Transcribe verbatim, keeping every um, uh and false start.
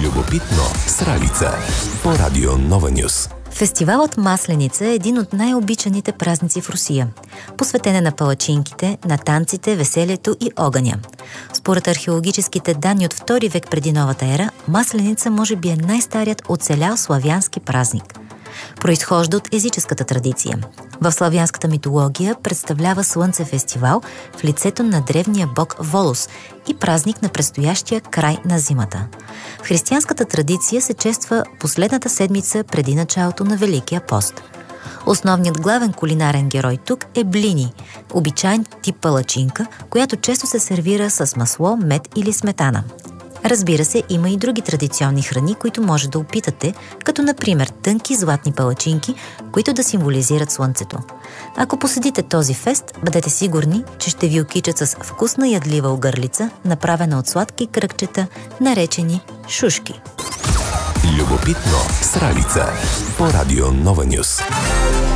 Любопитно с Ралица по Радио Нова Нюс. Фестивалът Масленица е един от най-обичаните празници в Русия. Посветен е на палачинките, на танците, веселието и огъня. Според археологическите данни от втори век преди новата ера, Масленица може би е най-старият оцелял славянски празник. Произхожда от езическата традиция. В славянската митология представлява слънце фестивал в лицето на древния бог Волос и празник на предстоящия край на зимата. В християнската традиция се чества последната седмица преди началото на Великия пост. Основният главен кулинарен герой тук е блини, обичайен тип палачинка, която често се сервира с масло, мед или сметана. Разбира се, има и други традиционни храни, които може да опитате, като например тънки златни палачинки, които да символизират слънцето. Ако посетите този фест, бъдете сигурни, че ще ви окичат с вкусна ядлива огърлица, направена от сладки кръгчета, наречени шушки. Любопитно с Ралица по Радио Нова Нюс.